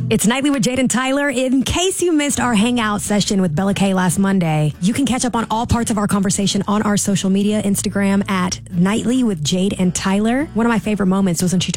It's Nightly with Jade and Tyler. In case you missed our hangout session with Bella Kay last Monday, you can catch up on all parts of our conversation on our social media, Instagram at Nightly with Jade and Tyler. One of my favorite moments was when she